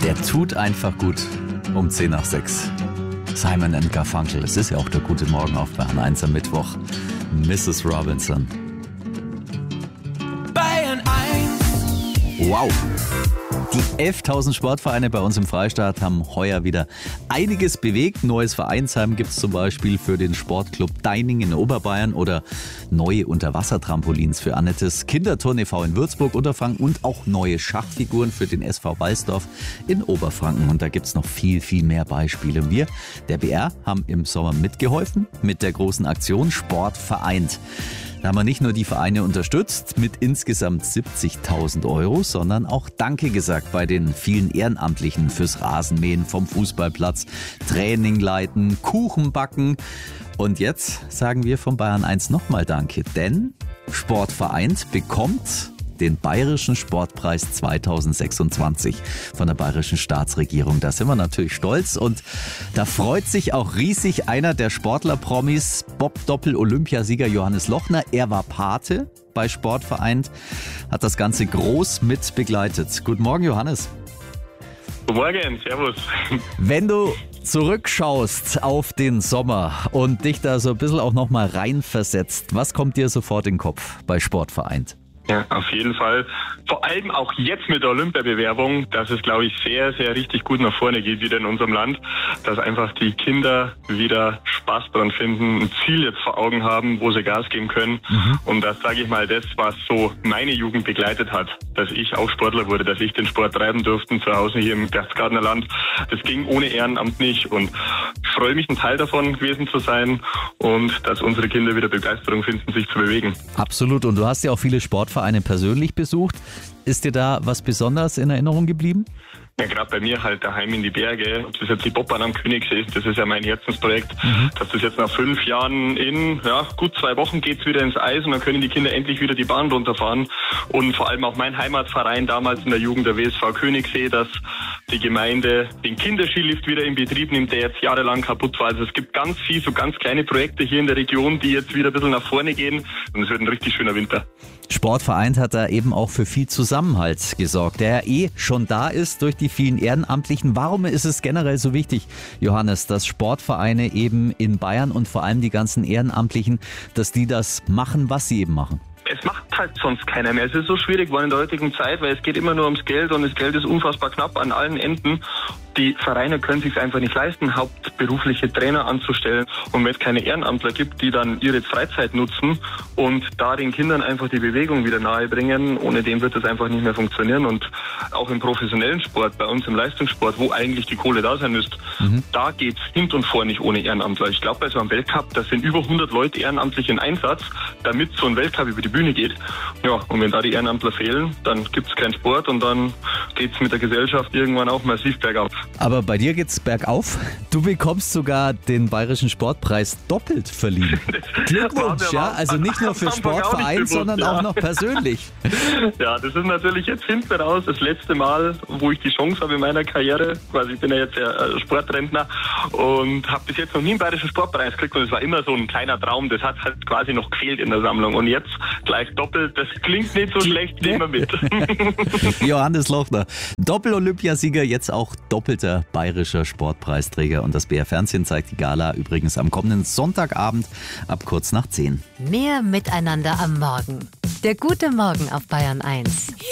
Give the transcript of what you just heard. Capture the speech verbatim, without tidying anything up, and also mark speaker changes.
Speaker 1: Der tut einfach gut um zehn nach sechs. Simon and Garfunkel. Es ist ja auch der gute Morgen auf Bayern eins am Mittwoch. Missus Robinson. Bayern eins. Wow. Die elftausend Sportvereine bei uns im Freistaat haben heuer wieder einiges bewegt. Neues Vereinsheim gibt es zum Beispiel für den Sportclub Deining in Oberbayern oder neue Unterwassertrampolins für Annettes Kinderturn e V in Würzburg, Unterfranken und auch neue Schachfiguren für den S V Walsdorf in Oberfranken. Und da gibt es noch viel, viel mehr Beispiele. Wir, der B R, haben im Sommer mitgeholfen mit der großen Aktion Sport vereint. Da haben wir nicht nur die Vereine unterstützt mit insgesamt siebzigtausend Euro, sondern auch Danke gesagt bei den vielen Ehrenamtlichen fürs Rasenmähen vom Fußballplatz, Training leiten, Kuchen backen. Und jetzt sagen wir von Bayern eins nochmal Danke, denn Sport vereint bekommt den Bayerischen Sportpreis zweitausendsechsundzwanzig von der Bayerischen Staatsregierung. Da sind wir natürlich stolz und da freut sich auch riesig einer der Sportler-Promis, Bob-Doppel-Olympiasieger Johannes Lochner. Er war Pate bei Sport vereint, hat das Ganze groß mit begleitet. Guten Morgen, Johannes.
Speaker 2: Guten Morgen, servus.
Speaker 1: Wenn du zurückschaust auf den Sommer und dich da so ein bisschen auch nochmal reinversetzt, was kommt dir sofort in den Kopf bei Sport vereint?
Speaker 2: Ja, auf jeden Fall. Vor allem auch jetzt mit der Olympiabewerbung, dass es, glaube ich, sehr, sehr richtig gut nach vorne geht wieder in unserem Land. Dass einfach die Kinder wieder Spaß dran finden, ein Ziel jetzt vor Augen haben, wo sie Gas geben können. Mhm. Und das, sage ich mal, das, was so meine Jugend begleitet hat, dass ich auch Sportler wurde, dass ich den Sport treiben durfte zu Hause hier im Berchtesgadener Land. Das ging ohne Ehrenamt nicht. Und ich freue mich, ein Teil davon gewesen zu sein und dass unsere Kinder wieder Begeisterung finden, sich zu bewegen.
Speaker 1: Absolut. Und du hast ja auch viele Sportvereine persönlich besucht. Ist dir da was besonders in Erinnerung geblieben?
Speaker 2: Ja, gerade bei mir halt daheim in die Berge. Ob das jetzt die Bobbahn am Königssee ist, das ist ja mein Herzensprojekt. Mhm. Dass das jetzt nach fünf Jahren in ja, gut zwei Wochen geht's wieder ins Eis und dann können die Kinder endlich wieder die Bahn runterfahren. Und vor allem auch mein Heimatverein damals in der Jugend, der W S V Königssee, dass die Gemeinde den Kinderskilift wieder in Betrieb nimmt, der jetzt jahrelang kaputt war. Also es gibt ganz viel, so ganz kleine Projekte hier in der Region, die jetzt wieder ein bisschen nach vorne gehen. Und es wird ein richtig schöner Winter.
Speaker 1: Sportverein hat da eben auch für viel Zusammenhalt gesorgt, der ja eh schon da ist durch die vielen Ehrenamtlichen. Warum ist es generell so wichtig, Johannes, dass Sportvereine eben in Bayern und vor allem die ganzen Ehrenamtlichen, dass die das machen, was sie eben machen?
Speaker 2: Es macht halt sonst keiner mehr. Es ist so schwierig geworden in der heutigen Zeit, weil es geht immer nur ums Geld und das Geld ist unfassbar knapp an allen Enden. Die Vereine können sich einfach nicht leisten, hauptberufliche Trainer anzustellen. Und wenn es keine Ehrenamtler gibt, die dann ihre Freizeit nutzen und da den Kindern einfach die Bewegung wieder nahe bringen, ohne den wird das einfach nicht mehr funktionieren. Und auch im professionellen Sport, bei uns im Leistungssport, wo eigentlich die Kohle da sein müsste, mhm. da geht's hin und vor nicht ohne Ehrenamtler. Ich glaube, bei so einem Weltcup, da sind über hundert Leute ehrenamtlich in Einsatz, damit so ein Weltcup über die Bühne geht. Ja, und wenn da die Ehrenamtler fehlen, dann gibt's keinen Sport und dann geht's mit der Gesellschaft irgendwann auch massiv bergauf.
Speaker 1: Aber bei dir geht's bergauf. Du bekommst sogar den Bayerischen Sportpreis doppelt verliehen. Glückwunsch, ja. Also nicht nur für Sportverein, sondern ja. auch noch persönlich.
Speaker 2: Ja, das ist natürlich jetzt hinten raus das letzte Mal, wo ich die Chance habe in meiner Karriere. Quasi, ich bin ja jetzt ja Sportrentner und habe bis jetzt noch nie einen Bayerischen Sportpreis gekriegt. Und es war immer so ein kleiner Traum. Das hat halt quasi noch gefehlt in der Sammlung. Und jetzt gleich doppelt. Das klingt nicht so schlecht. Nehmen wir mit.
Speaker 1: Johannes Lochner, Doppel-Olympiasieger, jetzt auch doppelter Bayerischer Sportpreisträger. Und das B R Fernsehen zeigt die Gala übrigens am kommenden Sonntagabend ab kurz nach zehn.
Speaker 3: Mehr Miteinander am Morgen. Der gute Morgen auf Bayern eins.